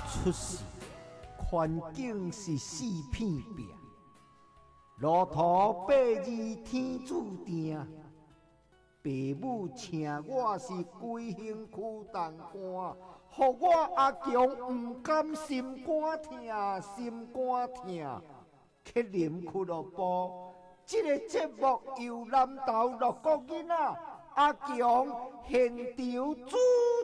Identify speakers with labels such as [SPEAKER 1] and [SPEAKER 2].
[SPEAKER 1] 出世，环境是四片壁，路途8字天注定。父母请我是规身躯重担，互我阿强不甘心肝疼，心肝疼。克林俱乐部，这个节目由南投6个囡仔阿强现场主